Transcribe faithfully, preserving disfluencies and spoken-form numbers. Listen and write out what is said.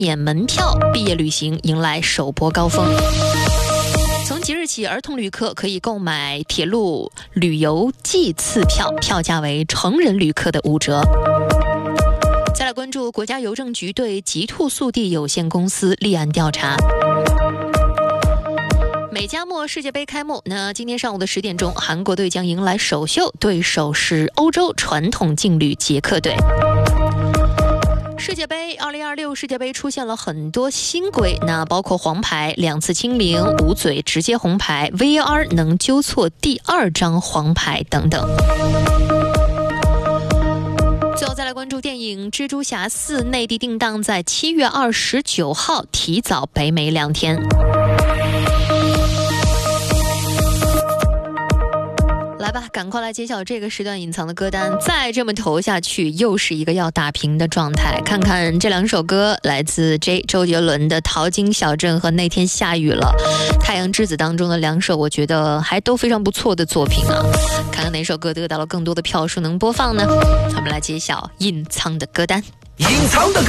免门票，毕业旅行迎来首波高峰。从即日起，儿童旅客可以购买铁路旅游季次票，票价为成人旅客的五折。再来关注国家邮政局对极兔速递有限公司立案调查。美加墨世界杯开幕，那今天上午的十点钟，韩国队将迎来首秀，对手是欧洲传统劲旅捷克队。世界杯二零二六世界杯出现了很多新规，那包括黄牌、两次清零、捂嘴、直接红牌、V R 能纠错第二张黄牌等等。最后再来关注电影《蜘蛛侠四》内地定档在七月二十九号，提早北美两天。来吧，赶快来揭晓这个时段隐藏的歌单。再这么投下去，又是一个要打平的状态。看看这两首歌，来自 J 周杰伦的《淘金小镇》和《那天下雨了》，《太阳之子》当中的两首，我觉得还都非常不错的作品啊。看看哪首歌得到了更多的票数能播放呢？我们来揭晓隐藏的歌单。 隐藏的歌